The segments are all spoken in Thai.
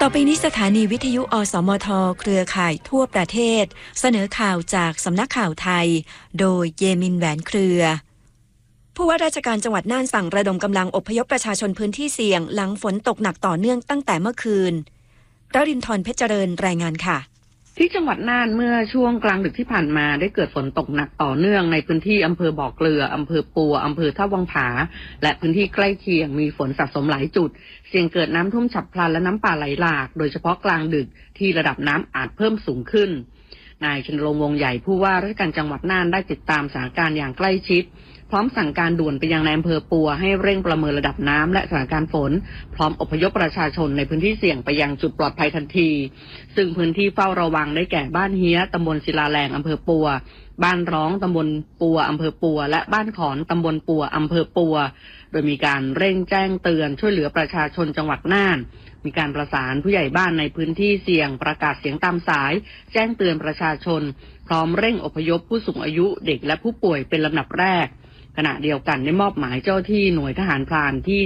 ต่อไปนี้สถานีวิทยุอสมทเครือข่ายทั่วประเทศเสนอข่าวจากสำนักข่าวไทยโดยเยมินแหวนเครือผู้ว่าราชการจังหวัดน่านสั่งระดมกำลังอพยพประชาชนพื้นที่เสี่ยงหลังฝนตกหนักต่อเนื่องตั้งแต่เมื่อคืนรรินทร์ เพชรเจริญรายงานค่ะที่จังหวัดน่านเมื่อช่วงกลางดึกที่ผ่านมาได้เกิดฝนตกหนักต่อเนื่องในพื้นที่อำเภอบ่อเกลืออำเภอปัวอำเภอท่าวังผาและพื้นที่ใกล้เคียงมีฝนสะสมหลายจุดเสี่ยงเกิดน้ำท่วมฉับพลันและน้ำป่าไหลหลากโดยเฉพาะกลางดึกที่ระดับน้ำอาจเพิ่มสูงขึ้นนายชนรงค์ วงใหญ่ผู้ว่าราชการจังหวัดน่านได้ติดตามสถานการณ์อย่างใกล้ชิดพร้อมสั่งการด่วนไปยังนายอำเภอปัวให้เร่งประเมินระดับน้ำและสถานการณ์ฝนพร้อมอพยพประชาชนในพื้นที่เสี่ยงไปยังจุดปลอดภัยทันทีซึ่งพื้นที่เฝ้าระวังได้แก่บ้านเฮียตำบลศิลาแรงอำเภอปัวบ้านร้องตำบลปัวอำเภอปัวและบ้านขอนตำบลปัวอำเภอปัวโดยมีการเร่งแจ้งเตือนช่วยเหลือประชาชนจังหวัดน่านมีการประสานผู้ใหญ่บ้านในพื้นที่เสี่ยงประกาศเสียงตามสายแจ้งเตือนประชาชนพร้อมเร่งอพยพผู้สูงอายุเด็กและผู้ป่วยเป็นลำดับแรกขณะเดียวกันได้มอบหมายเจ้าที่หน่วยทหารพรานที่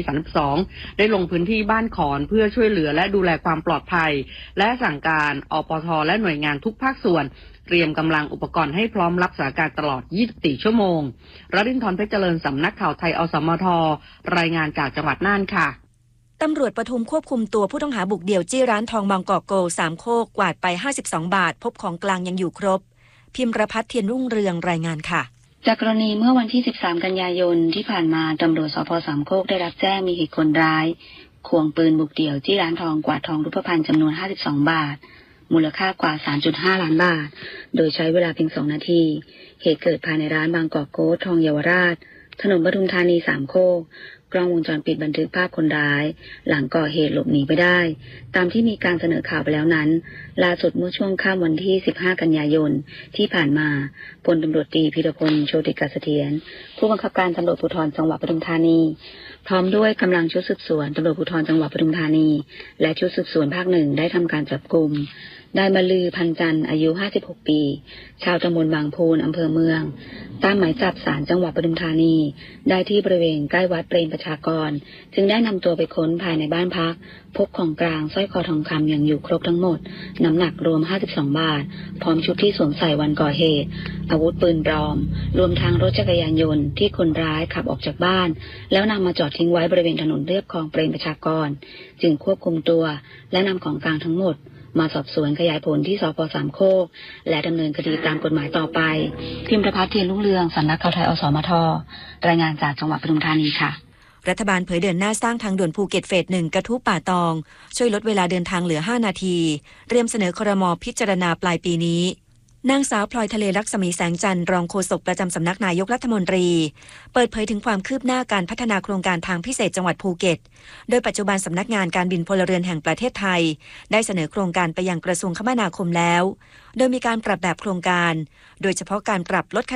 32ได้ลงพื้นที่บ้านขอนเพื่อช่วยเหลือและดูแลความปลอดภัยและสั่งการอปทและหน่วยงานทุกภาคส่วนเตรียมกำลังอุปกรณ์ให้พร้อมรับสถานการณ์ตลอด24ชั่วโมงรรินทร์ เพชรเจริญสำนักข่าวไทยอสมทรายงานจากจังหวัดน่านค่ะตำรวจปทุมควบคุมตัวผู้ต้องหาบุกเดี่ยวจี้ร้านทองบางกอกโกสามโคกกวาดไป52บาทพบของกลางยังอยู่ครบพิมพ์รพัฒน์เทียนรุ่งเรืองรายงานค่ะจากกรณีเมื่อวันที่13กันยายนที่ผ่านมาตำรวจสภ.สามโคกได้รับแจ้งมีเหตุคนร้ายควงปืนบุกเดี่ยวจี้ร้านทองกวาดทองรูปพรรณจำนวน52บาทมูลค่ากว่า 3.5 ล้านบาทโดยใช้เวลาเพียง2นาทีเหตุเกิดภายในร้านบางกอกโกทองเยาวราชถนนปทุมธานีสามโคกกล้องวงจรปิดบันทึกภาพคนร้ายหลังก่อเหตุหลบหนีไปได้ตามที่มีการเสนอข่าวไปแล้วนั้นล่าสุดเมื่อช่วงค่ำวันที่15กันยายนที่ผ่านมาพลตำรวจตรีพีรพลโชติกเสถียรผู้บังคับการตำรวจภูธรจังหวัดปทุมธานีพร้อมด้วยกำลังชุดสืบสวนตำรวจภูธรจังหวัดปทุมธานีและชุดสืบสวนภาค 1ได้ทำการจับกุมนายบรรลือพันจันทร์อายุ56ปีชาวตำบลบางพูนอำเภอเมืองตามหมายจับศาลจังหวัดปทุมธานีได้ที่บริเวณใกล้วัดเปรมประชากรจึงได้นำตัวไปค้นภายในบ้านพักพบของกลางสร้อยคอทองคำยังอยู่ครบทั้งหมดน้ำหนักรวม52บาทพร้อมชุดที่สวมใส่วันก่อเหตุอาวุธปืนปลอมรวมทั้งรถจักรยานยนต์ที่คนร้ายขับออกจากบ้านแล้วนำมาจอดทิ้งไว้บริเวณถนนเลียบคลองเปรมประชากรจึงควบคุมตัวและนำของกลางทั้งหมดมาสอบสวนขยายผลที่สภ.สามโคกและดำเนินคดีตามกฎหมายต่อไปพิมพ์รพัฒน์เทียนรุ่งเรืองสำนักข่าวไทยอสมทรายงานจากจังหวัดปทุมธานีค่ะรัฐบาลเผยเดินหน้าสร้างทางด่วนภูเก็ตเฟส 1กระทู้ป่าตองช่วยลดเวลาเดินทางเหลือ5นาทีเตรียมเสนอครม.พิจารณาปลายปีนี้นางสาวพลอยทะเลลักษมีแสงจันทร์รองโฆษกประจำสำนักนายกรัฐมนตรีเปิดเผยถึงความคืบหน้าการพัฒนาโครงการทางพิเศษจังหวัดภูเก็ตโดยปัจจุบันสำนักงานการบินพลเรือนแห่งประเทศไทยได้เสนอโครงการไปยังกระทรวงคมนาคมแล้วโดยมีการปรับแบบโครงการโดยเฉพาะการปรับลด